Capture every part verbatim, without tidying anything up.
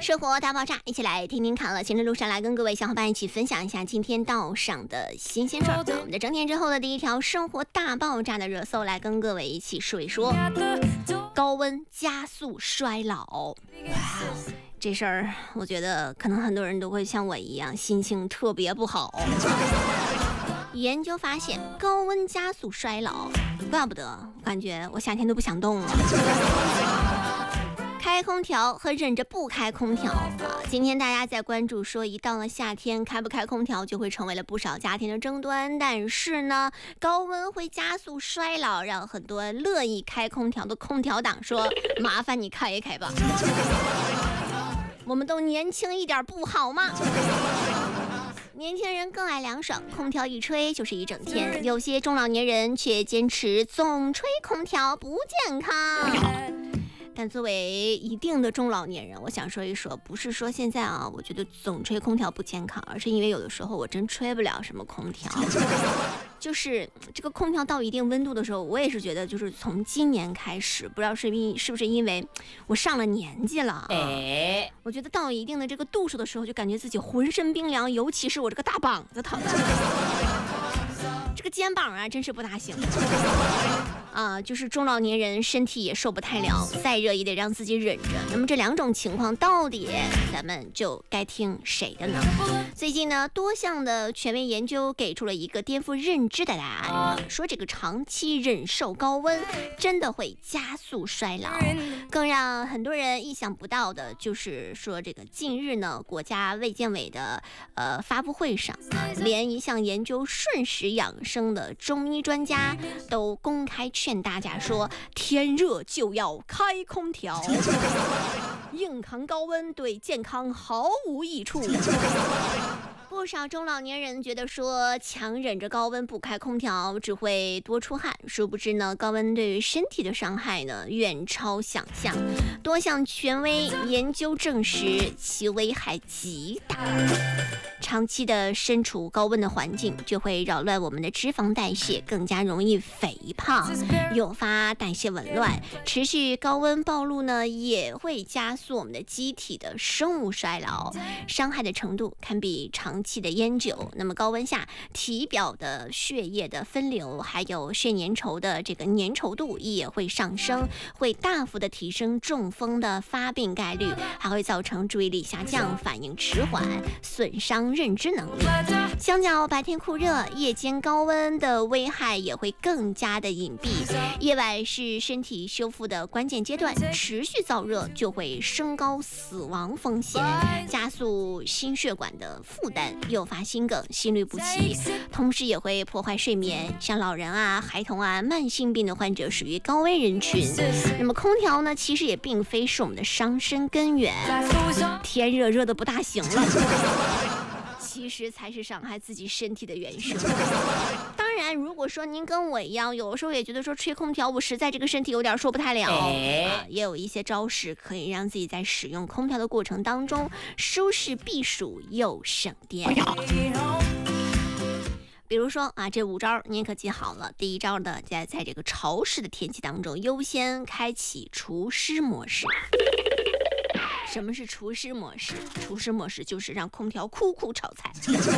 生活大爆炸，一起来听听看了。前程路上来跟各位小伙伴一起分享一下今天道上的新鲜事儿。我们的整点之后的第一条生活大爆炸的热搜，来跟各位一起说一说高温加速衰老。这事儿我觉得可能很多人都会像我一样，心情特别不好。研究发现，高温加速衰老，怪不得我感觉我夏天都不想动了。开空调和忍着不开空调啊，今天大家在关注说，一到了夏天，开不开空调就会成为了不少家庭的争端。但是呢，高温会加速衰老，让很多乐意开空调的空调党说：“麻烦你开一开吧，我们都年轻一点不好吗？”年轻人更爱凉爽，空调一吹就是一整天。有些中老年人却坚持总吹空调不健康。但作为一定的中老年人，我想说一说，不是说现在啊，我觉得总吹空调不健康，而是因为有的时候我真吹不了什么空调。就是这个空调到一定温度的时候，我也是觉得，就是从今年开始，不知道是因是不是因为我上了年纪了啊，哎，我觉得到一定的这个度数的时候，就感觉自己浑身冰凉，尤其是我这个大膀子疼。这个肩膀啊，真是不大行啊！就是中老年人身体也受不太了，再热也得让自己忍着。那么这两种情况到底咱们就该听谁的呢？最近呢，多项的权威研究给出了一个颠覆认知的答案，说这个长期忍受高温真的会加速衰老。更让很多人意想不到的就是说，这个近日呢，国家卫健委的呃发布会上，连一项研究顺时养生的中医专家都公开劝大家说，天热就要开空调，硬扛高温对健康毫无益处。不少中老年人觉得说，强忍着高温不开空调只会多出汗，殊不知呢，高温对于身体的伤害呢远超想象。多项权威研究证实其危害极大。长期的身处高温的环境，就会扰乱我们的脂肪代谢，更加容易肥胖，诱发代谢紊乱。持续高温暴露呢，也会加速我们的机体的生物衰老，伤害的程度堪比长期的烟酒。那么高温下，体表的血液的分流，还有血粘稠的这个粘稠度也会上升，会大幅的提升中风的发病概率，还会造成注意力下降、反应迟缓、损伤认知能力。相较白天酷热，夜间高温的危害也会更加的隐蔽。夜晚是身体修复的关键阶段，持续燥热就会升高死亡风险，加速心血管的负担，诱发心梗、心律不齐，同时也会破坏睡眠。像老人啊、孩童啊、慢性病的患者属于高危人群。那么空调呢，其实也并非是我们的伤身根源，天热热的不大行了。其实才是伤害自己身体的元凶。当然，如果说您跟我一样，有的时候也觉得说吹空调，我实在这个身体有点受不太了、哎啊、也有一些招式可以让自己在使用空调的过程当中舒适避暑又省电。比如说啊，这五招您可记好了。第一招呢，在在这个潮湿的天气当中，优先开启除湿模式。什么是除湿模式？除湿模式就是让空调酷酷炒菜。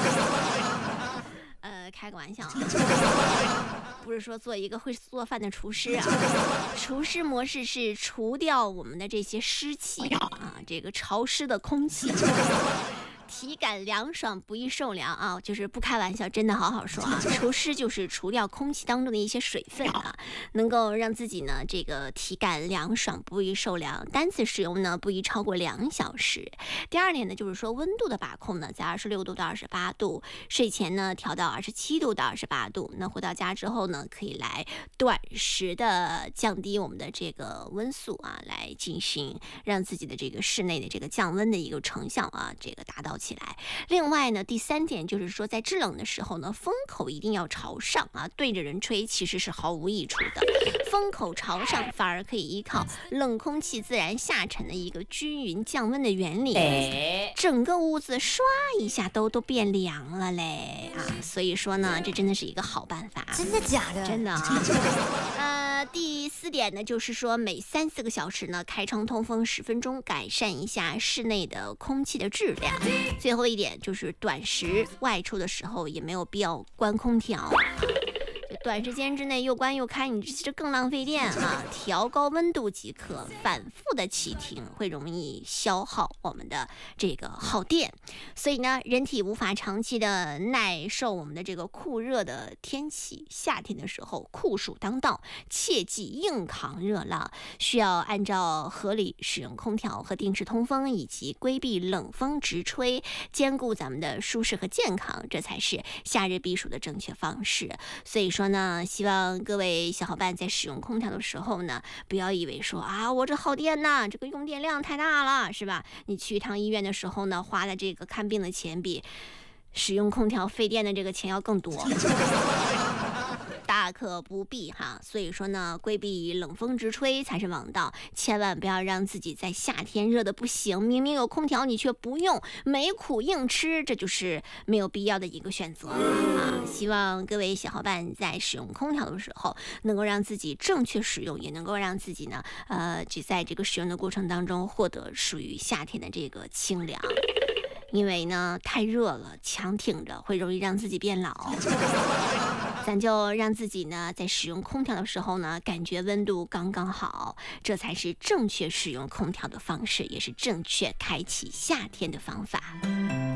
呃，开个玩笑啊，不是说做一个会做饭的厨师啊。除湿模式是除掉我们的这些湿气啊，这个潮湿的空气。体感凉爽不易受凉啊，就是不开玩笑，真的好好说啊。除湿就是除掉空气当中的一些水分啊，能够让自己呢这个体感凉爽不易受凉。单次使用呢不宜超过两小时。第二点呢就是说温度的把控呢，在二十六度到二十八度，睡前呢调到二十七度到二十八度。那回到家之后呢，可以来短时的降低我们的这个温速啊，来进行让自己的这个室内的这个降温的一个成效啊，这个达到起来。另外呢，第三点就是说，在制冷的时候呢，风口一定要朝上啊，对着人吹其实是毫无益处的。风口朝上反而可以依靠冷空气自然下沉的一个均匀降温的原理，整个屋子唰一下都都变凉了嘞啊！所以说呢，这真的是一个好办法。 真的假的？ 真的啊。呃， 第四点呢，就是说每三四个小时呢开窗通风十分钟，改善一下室内的空气的质量。最后一点就是短时外出的时候也没有必要关空调。短时间之内又关又开，你这更浪费电啊！调高温度即可，反复的启停会容易消耗我们的这个耗电，所以呢，人体无法长期的耐受我们的这个酷热的天气。夏天的时候酷暑当道，切忌硬扛热浪，需要按照合理使用空调和定时通风，以及规避冷风直吹，兼顾咱们的舒适和健康，这才是夏日避暑的正确方式。所以说呢。那希望各位小伙伴在使用空调的时候呢，不要以为说啊，我这耗电呐，这个用电量太大了，是吧？你去一趟医院的时候呢，花的这个看病的钱比使用空调费电的这个钱要更多。大可不必哈，所以说呢，规避冷风直吹才是王道，千万不要让自己在夏天热的不行，明明有空调你却不用，没苦硬吃，这就是没有必要的一个选择啊！希望各位小伙伴在使用空调的时候，能够让自己正确使用，也能够让自己呢，呃，只在这个使用的过程当中获得属于夏天的这个清凉。因为呢，太热了，强挺着会容易让自己变老。咱就让自己呢，在使用空调的时候呢，感觉温度刚刚好，这才是正确使用空调的方式，也是正确开启夏天的方法。